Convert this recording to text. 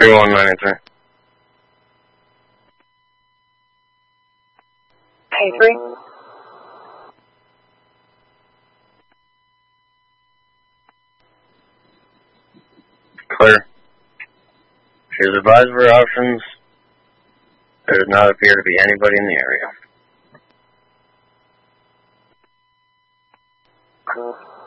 31983. K3. Clear. She has advised of her options. There does not appear to be anybody in the area. Cool.